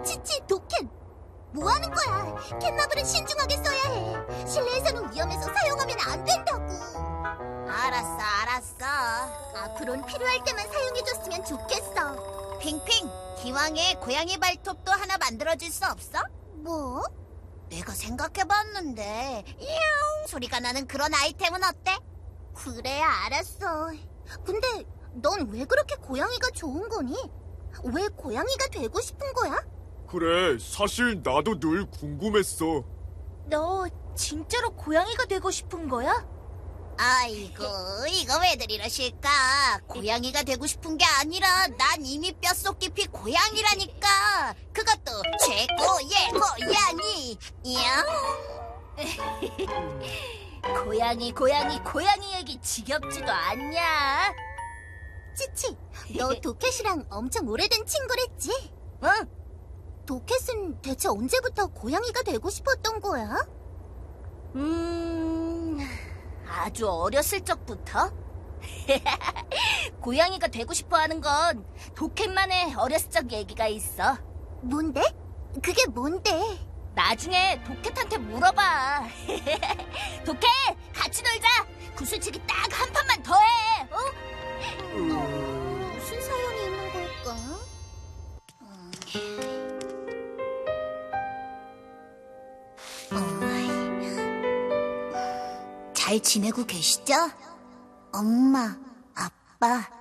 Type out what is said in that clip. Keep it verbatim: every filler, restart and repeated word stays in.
치치, 도켄! 뭐 하는 거야? 캣나블은 신중하게 써야 해. 실내에서는 위험해서 사용하면 안 된다고. 알았어, 알았어. 앞으론 필요할 때만 사용해줬으면 좋겠어. 핑핑, 기왕에 고양이 발톱도 하나 만들어줄 수 없어? 뭐? 내가 생각해봤는데 이용 소리가 나는 그런 아이템은 어때? 그래, 알았어. 근데 넌 왜 그렇게 고양이가 좋은 거니? 왜 고양이가 되고 싶은 거야? 그래, 사실 나도 늘 궁금했어. 너 진짜로 고양이가 되고 싶은 거야? 아이고, 이거 왜들 이러실까? 고양이가 되고 싶은 게 아니라 난 이미 뼛속 깊이 고양이라니까. 그것도 최고의 고양이. 야옹. 고양이, 고양이, 고양이 얘기 지겹지도 않냐? 치치, 너 도켓이랑 엄청 오래된 친구랬지? 응? 도켓은 대체 언제부터 고양이가 되고 싶었던 거야? 음... 아주 어렸을 적부터? 고양이가 되고 싶어 하는 건 도켓만의 어렸을 적 얘기가 있어. 뭔데? 그게 뭔데? 나중에 도켓한테 물어봐. 도켓, 같이 놀자. 구슬치기 딱 한 판만 더 해. 어? 무슨 사연이 있는 걸까? 잘 지내고 계시죠? 엄마, 아빠.